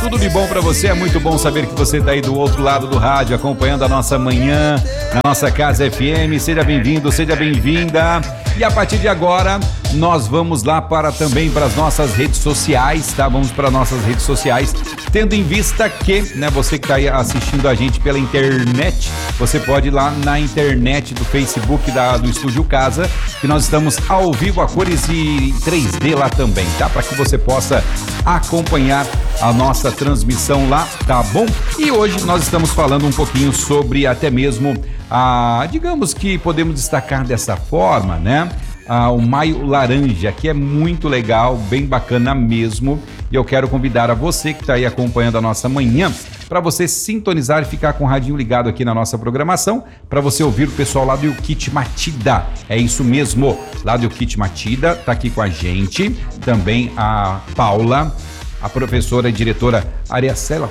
Tudo de bom pra você, é muito bom saber que você tá aí do outro lado do rádio, acompanhando a nossa manhã, na nossa Casa FM. Seja bem-vindo, seja bem-vinda. E a partir de agora, nós vamos lá também para as nossas redes sociais, tá? Vamos para nossas redes sociais, tendo em vista que, né, você que tá aí assistindo a gente pela internet, você pode ir lá na internet do Facebook do Estúdio Casa, que nós estamos ao vivo a cores e 3D lá também, tá? Para que você possa acompanhar a nossa transmissão lá, tá bom? E hoje nós estamos falando um pouquinho sobre até mesmo digamos que podemos destacar dessa forma, né? O Maio Laranja, que é muito legal, bem bacana mesmo. E eu quero convidar a você que está aí acompanhando a nossa manhã, para você sintonizar e ficar com o radinho ligado aqui na nossa programação, para você ouvir o pessoal lá do Kit Matida. É isso mesmo, lá do Kit Matida, tá aqui com a gente. Também a Paula, a professora e diretora Ariacela.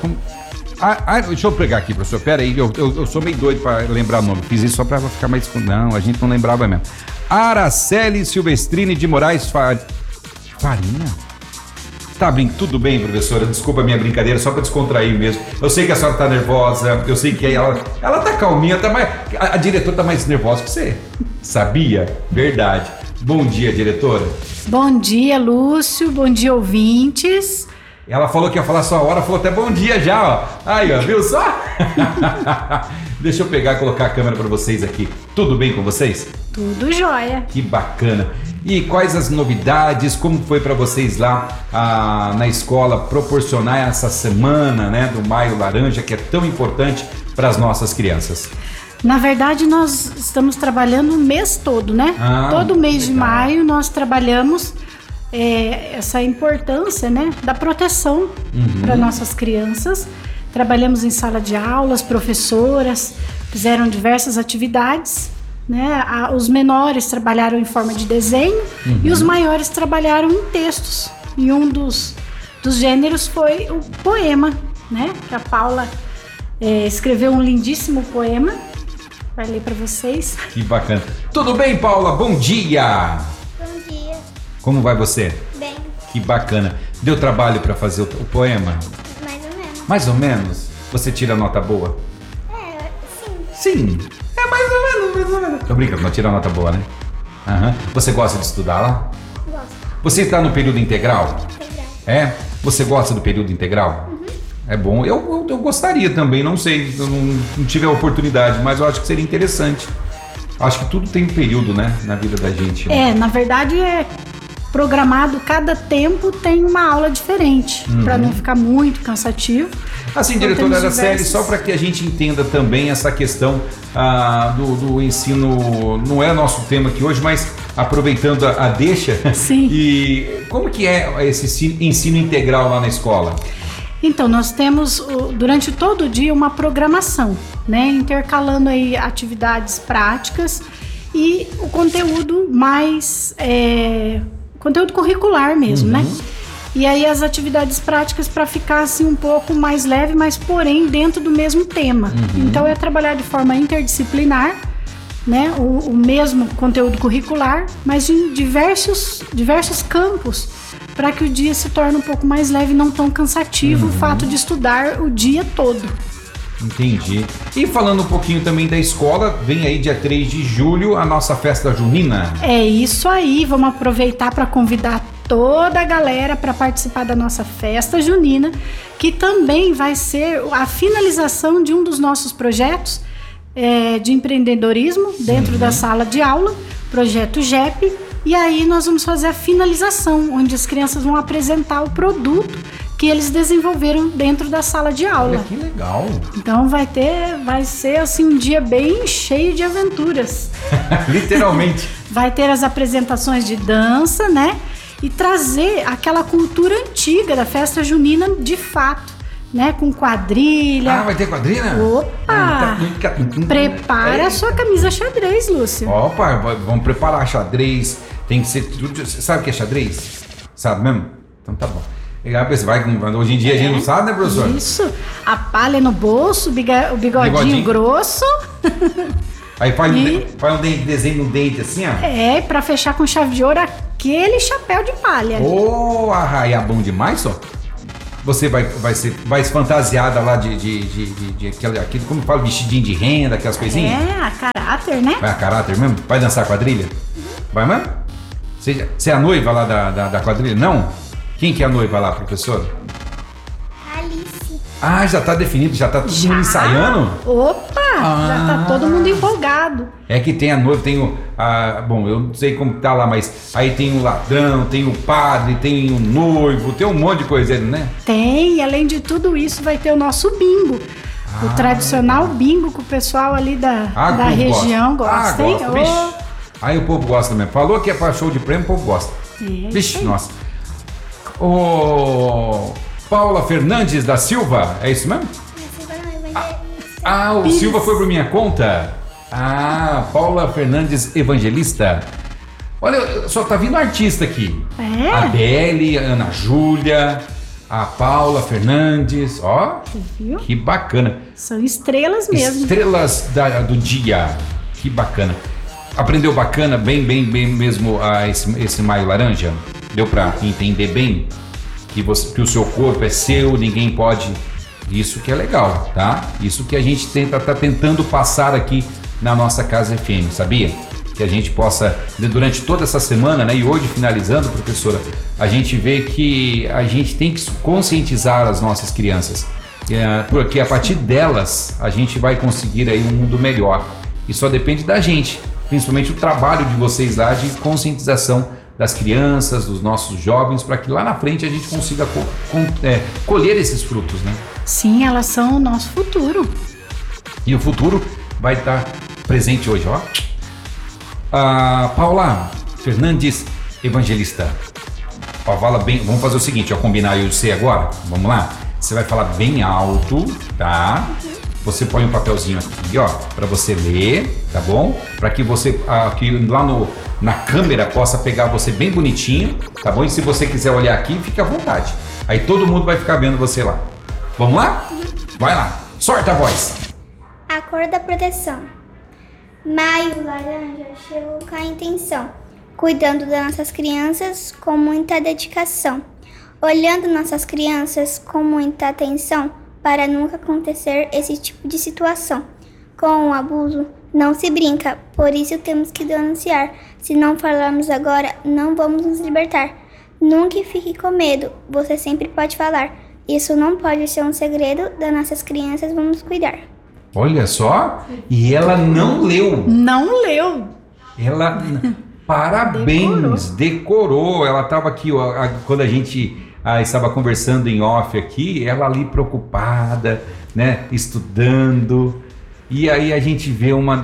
Deixa eu pegar aqui, professor. Pera aí, eu sou meio doido para lembrar o nome. Fiz isso só para ficar mais... Não, a gente não lembrava mesmo. Araceli Silvestrini de Moraes Farinha? Tá tudo bem, professora? Desculpa a minha brincadeira, só para descontrair mesmo. Eu sei que a senhora tá nervosa, eu sei que ela tá calminha, a diretora tá mais nervosa que você. Sabia? Verdade. Bom dia, diretora. Bom dia, Lúcio. Bom dia, ouvintes. Ela falou que ia falar sua hora, falou até bom dia já, ó. Aí, ó, viu só? Deixa eu pegar e colocar a câmera para vocês aqui. Tudo bem com vocês? Tudo jóia. Que bacana. E quais as novidades? Como foi para vocês lá na escola proporcionar essa semana, né, do Maio Laranja, que é tão importante para as nossas crianças? Na verdade, nós estamos trabalhando o mês todo, né? Todo mês de maio nós trabalhamos essa importância, né, da proteção para nossas crianças. Trabalhamos em sala de aula, as professoras fizeram diversas atividades, né? Os menores trabalharam em forma de desenho e os maiores trabalharam em textos. E um dos gêneros foi o poema, né? Que a Paula escreveu um lindíssimo poema. Vai ler para vocês. Que bacana. Tudo bem, Paula? Bom dia! Bom dia. Como vai você? Bem. Que bacana. Deu trabalho para fazer o poema? Mais ou menos. Mais ou menos? Você tira nota boa? Sim. Sim. É mais ou menos. Tô brincando, não tira nota boa, né? Você gosta de estudar lá? Gosto. Você está no período integral? Integral. É? Você gosta do período integral? É bom. Eu gostaria também, não sei, eu não tive a oportunidade, mas eu acho que seria interessante. Acho que tudo tem um período, né, na vida da gente. Né? Na verdade é programado, cada tempo tem uma aula diferente, para não ficar muito cansativo. Assim, Então, diretora temos Araceli, só para que a gente entenda também essa questão do ensino, não é nosso tema aqui hoje, mas aproveitando a deixa. Sim. E como que é esse ensino integral lá na escola? Então, nós temos durante todo o dia uma programação, né? Intercalando aí atividades práticas e o conteúdo mais... conteúdo curricular mesmo, né? E aí as atividades práticas para ficar assim um pouco mais leve, mas porém dentro do mesmo tema. Então é trabalhar de forma interdisciplinar, né? O mesmo conteúdo curricular, mas em diversos campos, para que o dia se torne um pouco mais leve e não tão cansativo o fato de estudar o dia todo. Entendi. E falando um pouquinho também da escola, vem aí dia 3 de julho a nossa festa junina. É isso aí, vamos aproveitar para convidar toda a galera para participar da nossa festa junina, que também vai ser a finalização de um dos nossos projetos de empreendedorismo dentro da sala de aula, projeto GEP. E aí nós vamos fazer a finalização, onde as crianças vão apresentar o produto que eles desenvolveram dentro da sala de aula. Olha que legal! Então vai ser assim um dia bem cheio de aventuras. Literalmente. Vai ter as apresentações de dança, né? E trazer aquela cultura antiga da festa junina de fato, né? Com quadrilha. Vai ter quadrilha? Opa! Prepara a sua camisa xadrez, Lúcio. Opa, vamos preparar xadrez. Tem que ser tudo. Você sabe o que é xadrez? Sabe mesmo? Então tá bom. Hoje em dia a gente não sabe, né, professor? Isso. A palha no bolso, o bigodinho grosso. Aí faz um desenho no dente assim, ó. Pra fechar com chave de ouro aquele chapéu de palha. E é bom demais, ó. você vai se fantasiada lá de aquele, como fala, vestidinho de renda, aquelas coisinhas? É, a caráter, né? Vai a caráter mesmo? Vai dançar quadrilha? Vai mesmo? Você é a noiva lá da quadrilha? Não? Quem que é a noiva lá, professor? Alice. Ah, já tá definido, já tá todo mundo ensaiando? Opa, já tá todo mundo empolgado. É que tem a noiva, tem bom, eu não sei como tá lá, mas aí tem o ladrão, tem o padre, tem o noivo, tem um monte de coisa, né? Tem, e além de tudo isso, vai ter o nosso bingo. O tradicional bingo que o pessoal ali da região gosta, hein? Gosta, vixe. Aí o povo gosta mesmo. Falou que é para show de prêmio, o povo gosta. Vixe, nossa. Ô, Paula Fernandes da Silva, é isso mesmo? O Silva foi por minha conta? Paula Fernandes Evangelista. Olha, só tá vindo artista aqui. É? A Adele, a Ana Júlia, a Paula Fernandes, ó. Viu? Que bacana. São estrelas mesmo. Estrelas do dia. Que bacana. Aprendeu bacana, bem mesmo esse maio laranja? Deu pra entender bem que o seu corpo é seu, ninguém pode. Isso que é legal, tá? Isso que a gente tá tentando passar aqui na nossa Casa FM, sabia? Que a gente possa, durante toda essa semana, né? E hoje finalizando, professora, a gente vê que a gente tem que conscientizar as nossas crianças, porque a partir delas a gente vai conseguir aí um mundo melhor. E só depende da gente, principalmente o trabalho de vocês lá de conscientização das crianças, dos nossos jovens, para que lá na frente a gente consiga colher esses frutos, né? Sim, elas são o nosso futuro. E o futuro vai estar presente hoje, ó. Paula Fernandes Evangelista. Ó, fala bem, vamos fazer o seguinte, ó, combinar eu e você agora. Vamos lá? Você vai falar bem alto, tá? Você põe um papelzinho aqui, ó, para você ler, tá bom? Para que você aqui lá na câmera possa pegar você bem bonitinho, tá bom? E se você quiser olhar aqui, fique à vontade. Aí todo mundo vai ficar vendo você lá. Vamos lá? Vai lá. Sorta a voz. A cor da proteção. Maio laranja chegou com a intenção, cuidando das nossas crianças com muita dedicação, olhando nossas crianças com muita atenção, para nunca acontecer esse tipo de situação. Com o abuso não se brinca, por isso temos que denunciar. Se não falarmos agora, não vamos nos libertar. Nunca fique com medo, você sempre pode falar. Isso não pode ser um segredo, das nossas crianças vamos cuidar. Olha só, e ela não leu. Não leu. Ela, parabéns, decorou. Ela estava aqui, ó, quando a gente estava conversando em off aqui, ela ali preocupada, né, estudando. E aí a gente vê o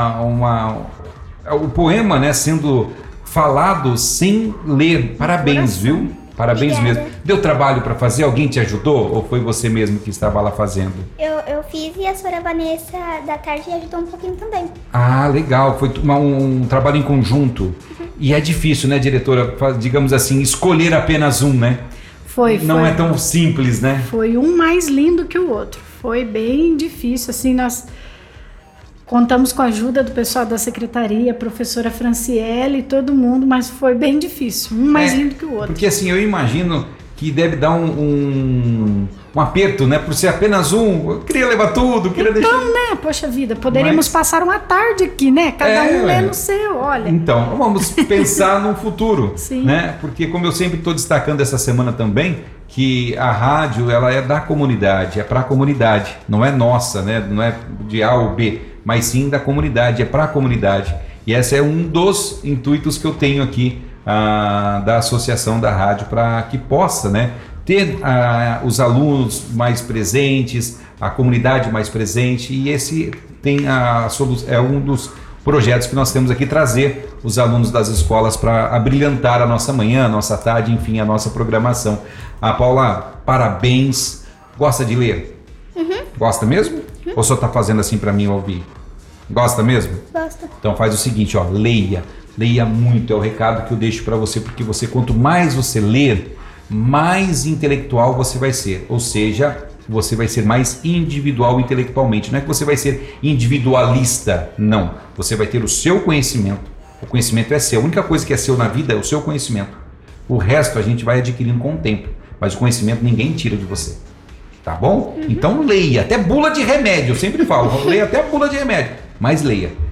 poema, né, sendo falado sem ler. Parabéns, viu? Parabéns. Obrigada. Mesmo. Deu trabalho para fazer? Alguém te ajudou? Ou foi você mesmo que estava lá fazendo? Eu fiz e a senhora Vanessa da tarde ajudou um pouquinho também. Ah, legal. Foi um trabalho em conjunto. Uhum. E é difícil, né, diretora? Digamos assim, escolher apenas um, né? Não é tão simples, né? Foi um mais lindo que o outro. Foi bem difícil, assim, nós contamos com a ajuda do pessoal da secretaria, a professora Franciele, todo mundo, mas foi bem difícil, um mais lindo que o outro. Porque assim, eu imagino que deve dar um aperto, né? Por ser apenas um, eu queria levar tudo, queria deixar... Então, né, poxa vida, poderíamos passar uma tarde aqui, né? Cada um lê no seu, olha. Então, vamos pensar no futuro, sim, né? Porque como eu sempre estou destacando essa semana também, que a rádio, ela é da comunidade, é para a comunidade, não é nossa, né? Não é de A ou B, mas sim da comunidade, é para a comunidade. E esse é um dos intuitos que eu tenho aqui da associação da rádio, para que possa, né, ter os alunos mais presentes, a comunidade mais presente, e esse é um dos projetos que nós temos aqui, trazer os alunos das escolas para abrilhantar a nossa manhã, a nossa tarde, enfim, a nossa programação. Paula, parabéns. Gosta de ler? Uhum. Gosta mesmo? Uhum. Ou só está fazendo assim para mim ouvir? Gosta mesmo? Gosto. Então faz o seguinte, ó, leia muito, é o recado que eu deixo para você, porque quanto mais você ler, mais intelectual você vai ser, ou seja, você vai ser mais individual intelectualmente. Não é que você vai ser individualista, não. Você vai ter o seu conhecimento. O conhecimento é seu. A única coisa que é seu na vida é o seu conhecimento. O resto a gente vai adquirindo com o tempo. mas o conhecimento ninguém tira de você. Tá bom? Então leia, até bula de remédio, eu sempre falo, leia até bula de remédio, mas leia.